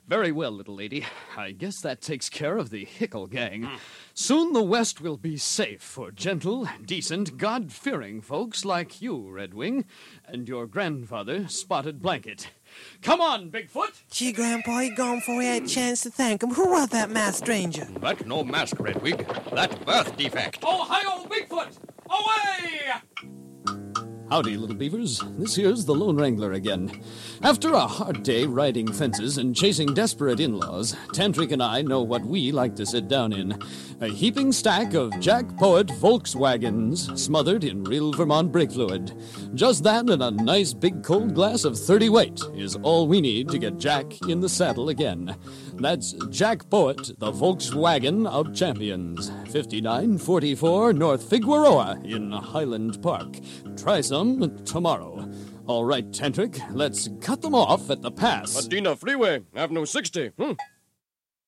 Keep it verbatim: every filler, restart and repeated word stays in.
Very well, little lady. I guess that takes care of the Hickle gang. Mm. Soon the West will be safe for gentle, decent, God-fearing folks like you, Redwing, and your grandfather, Spotted Blanket. Come on, Bigfoot! Gee, Grandpa, he gone before we had a chance to thank him. Who was that masked stranger? That no mask, Redwig. That birth defect. Oh, hi-yo, Bigfoot! Away! Howdy, little beavers. This here's the Lone Wrangler again. After a hard day riding fences and chasing desperate in-laws, Tantric and I know what we like to sit down in. A heaping stack of Jack Poet Volkswagens smothered in real Vermont brake fluid. Just that and a nice big cold glass of thirty weight is all we need to get Jack in the saddle again. That's Jack Poet, the Volkswagen of champions. fifty-nine forty-four North Figueroa in Highland Park. Try some tomorrow. All right, Tantric, let's cut them off at the pass. Medina Freeway, Avenue sixty. Hmm.